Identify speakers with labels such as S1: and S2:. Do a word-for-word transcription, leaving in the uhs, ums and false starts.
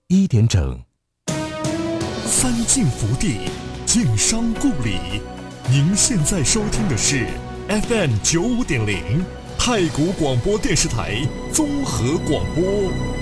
S1: 一点整。
S2: 三晋福地，晋商故里。您现在收听的是 F M 九五点零太谷广播电视台综合广播。